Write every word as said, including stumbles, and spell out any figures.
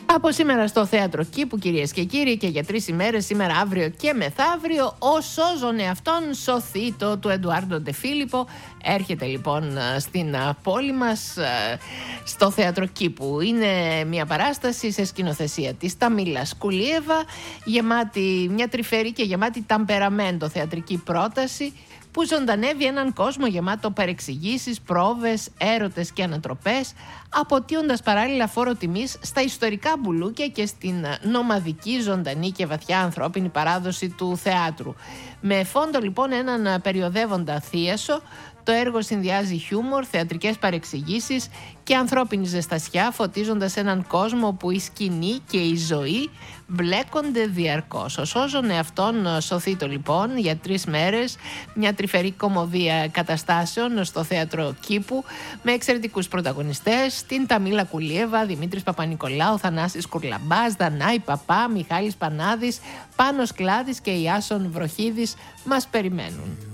Από σήμερα στο Θέατρο Κήπου, κυρίες και κύριοι, και για τρεις ημέρες, σήμερα, αύριο και μεθαύριο, ο «Σώζον εαυτόν σωθήτο» του Εντουάρντο Ντε Φίλιππο έρχεται λοιπόν στην πόλη μας, στο Θέατρο Κήπου. Είναι μια παράσταση σε σκηνοθεσία της Ταμίλα Σκουλίεβα, γεμάτη, μια τρυφερή και γεμάτη ταμπεραμέντο θεατρική πρόταση, που ζωντανεύει έναν κόσμο γεμάτο παρεξηγήσεις, πρόβες, έρωτες και ανατροπές, αποτείοντας παράλληλα φόρο τιμής στα ιστορικά μπουλούκια και στην νομαδική, ζωντανή και βαθιά ανθρώπινη παράδοση του θεάτρου. Με φόντο λοιπόν έναν περιοδεύοντα θίασο, το έργο συνδυάζει χιούμορ, θεατρικές παρεξηγήσεις και ανθρώπινη ζεστασιά, φωτίζοντας έναν κόσμο που η σκηνή και η ζωή μπλέκονται διαρκώς. Ο «Σώζον εαυτόν σωθήτο» λοιπόν για τρεις μέρες, μια τρυφερή κωμωδία καταστάσεων στο Θέατρο Κήπου, με εξαιρετικούς πρωταγωνιστές, την Ταμίλα Κουλίεβα, Δημήτρης Παπα-Νικολάου, Θανάσης Κουρλαμπάς, Δανάη Παπά, Μιχάλης Πανάδης, Πάνος Κλάδης και Ιάσον Βροχίδης μας περιμένουν.